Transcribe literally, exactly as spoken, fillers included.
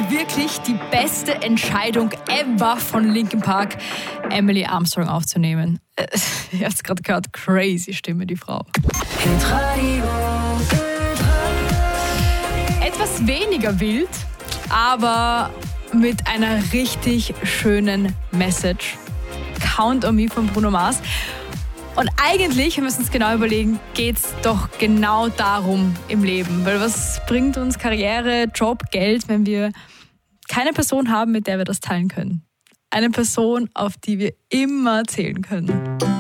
wirklich die beste Entscheidung ever von Linkin Park, Emily Armstrong aufzunehmen. Ihr habt es gerade gehört, crazy Stimme, die Frau. Etwas weniger wild, aber mit einer richtig schönen Message. Count on Me von Bruno Mars. Und eigentlich, wir müssen uns genau überlegen, geht es doch genau darum im Leben. Weil was bringt uns Karriere, Job, Geld, wenn wir keine Person haben, mit der wir das teilen können? Eine Person, auf die wir immer zählen können.